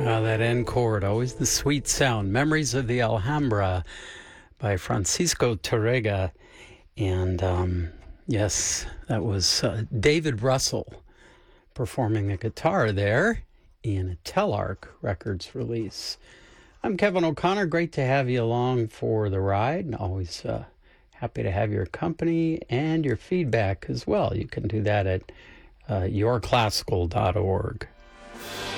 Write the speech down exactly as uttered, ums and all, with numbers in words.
Ah, that end chord, always the sweet sound. Memories of the Alhambra by Francisco Tárrega. And um, yes, that was uh, David Russell performing the guitar there in a Telarc Records release. I'm Kevin O'Connor. Great to have you along for the ride, and always uh, happy to have your company and your feedback as well. You can do that at uh, your classical dot org.